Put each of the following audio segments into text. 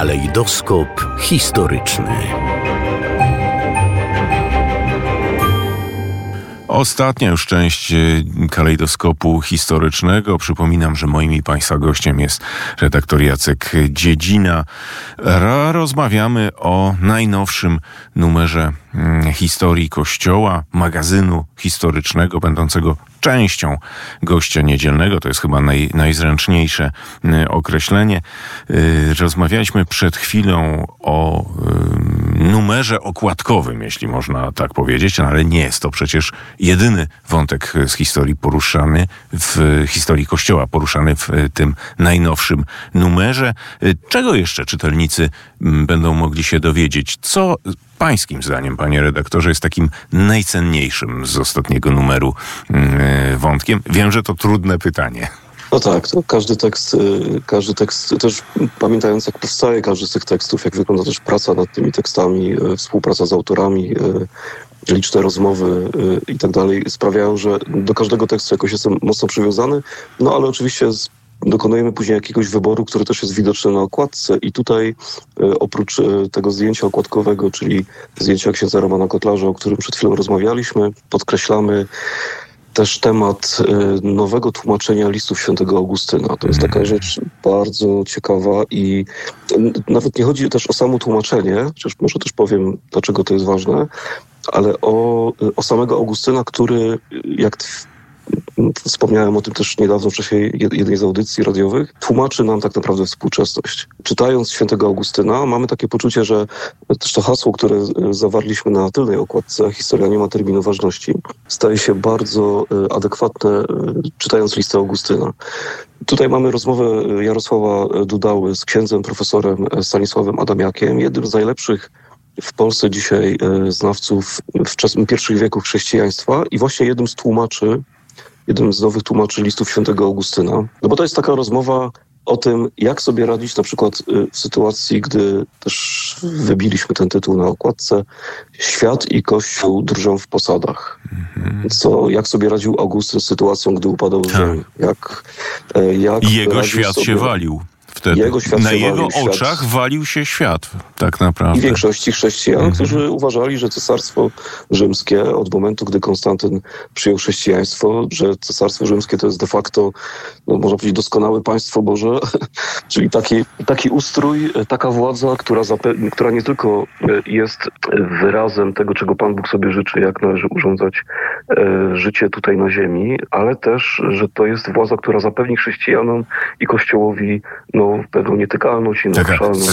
Kalejdoskop historyczny. Ostatnia już część kalejdoskopu historycznego. Przypominam, że moim i Państwa gościem jest redaktor Jacek Dziedzina. Rozmawiamy o najnowszym numerze historii Kościoła, magazynu historycznego, będącego częścią Gościa Niedzielnego. To jest chyba najzręczniejsze określenie. Rozmawialiśmy przed chwilą o numerze okładkowym, jeśli można tak powiedzieć, ale nie jest to przecież jedyny wątek z historii poruszany, w historii Kościoła poruszany w tym najnowszym numerze. Czego jeszcze czytelnicy będą mogli się dowiedzieć? Co pańskim zdaniem, panie redaktorze, jest takim najcenniejszym z ostatniego numeru wątkiem? Wiem, że to trudne pytanie. No tak, to każdy tekst, też pamiętając jak powstaje każdy z tych tekstów, jak wygląda też praca nad tymi tekstami, współpraca z autorami, liczne rozmowy i tak dalej, sprawiają, że do każdego tekstu jakoś jestem mocno przywiązany, no ale oczywiście dokonujemy później jakiegoś wyboru, który też jest widoczny na okładce i tutaj oprócz tego zdjęcia okładkowego, czyli zdjęcia księdza Romana Kotlarza, o którym przed chwilą rozmawialiśmy, podkreślamy też temat nowego tłumaczenia listów świętego Augustyna. To jest taka rzecz bardzo ciekawa i nawet nie chodzi też o samo tłumaczenie, chociaż może też powiem, dlaczego to jest ważne, ale o samego Augustyna, który, jak wspomniałem o tym też niedawno w czasie jednej z audycji radiowych, tłumaczy nam tak naprawdę współczesność. Czytając świętego Augustyna mamy takie poczucie, że też to hasło, które zawarliśmy na tylnej okładce, historia nie ma terminu ważności, staje się bardzo adekwatne czytając listę Augustyna. Tutaj mamy rozmowę Jarosława Dudały z księdzem profesorem Stanisławem Adamiakiem, jednym z najlepszych w Polsce dzisiaj znawców pierwszych wieków chrześcijaństwa i właśnie jednym z nowych tłumaczy listów świętego Augustyna. No bo to jest taka rozmowa o tym, jak sobie radzić na przykład w sytuacji, gdy też wybiliśmy ten tytuł na okładce, świat i Kościół drżą w posadach. Jak sobie radził Augustyn z sytuacją, gdy upadał w ziemię. I jego świat się walił. Wtedy. Na jego oczach walił się świat, tak naprawdę. I większości chrześcijan, którzy uważali, że Cesarstwo Rzymskie od momentu, gdy Konstantyn przyjął chrześcijaństwo, że Cesarstwo Rzymskie to jest de facto, no, można powiedzieć, doskonałe państwo Boże, czyli taki ustrój, taka władza, która nie tylko jest wyrazem tego, czego Pan Bóg sobie życzy, jak należy urządzać życie tutaj na ziemi, ale też, że to jest władza, która zapewni chrześcijanom i Kościołowi pewną nietykalność i nauczalność.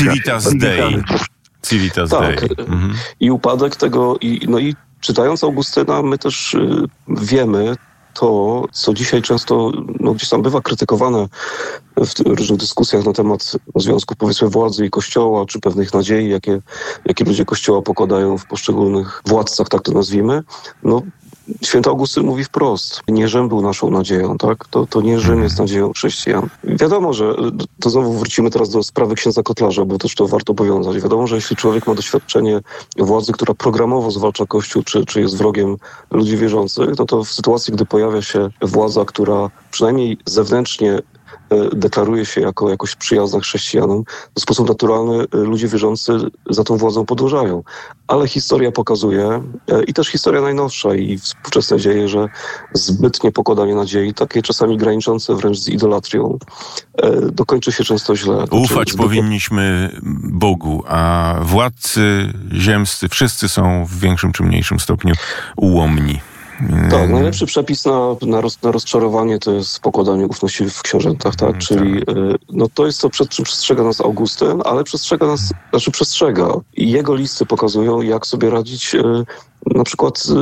Civitas Dei. I upadek tego, i czytając Augustyna, my też wiemy to, co dzisiaj często gdzieś tam bywa krytykowane w różnych dyskusjach na temat związków, powiedzmy, władzy i Kościoła, czy pewnych nadziei, jakie ludzie Kościoła pokładają w poszczególnych władcach, tak to nazwijmy. Święty Augustyn mówi wprost, nie Rzym był naszą nadzieją, tak? To nie Rzym jest nadzieją chrześcijan. Wiadomo, że to znowu wrócimy teraz do sprawy księdza Kotlarza, bo też to warto powiązać. Wiadomo, że jeśli człowiek ma doświadczenie władzy, która programowo zwalcza Kościół, czy jest wrogiem ludzi wierzących, to w sytuacji, gdy pojawia się władza, która przynajmniej zewnętrznie deklaruje się jako jakoś przyjazna chrześcijanom, w sposób naturalny ludzie wierzący za tą władzą podążają. Ale historia pokazuje, i też historia najnowsza i współczesne dzieje, że zbytnie pokładanie nadziei, takie czasami graniczące wręcz z idolatrią, dokończy się często źle. Ufać powinniśmy Bogu, a władcy ziemscy wszyscy są w większym czy mniejszym stopniu ułomni. Tak, najlepszy przepis na rozczarowanie to jest pokładanie ufności w książętach, tak? Czyli to jest to, przed czym przestrzega nas Augustyn, ale przestrzega. I jego listy pokazują, jak sobie radzić na przykład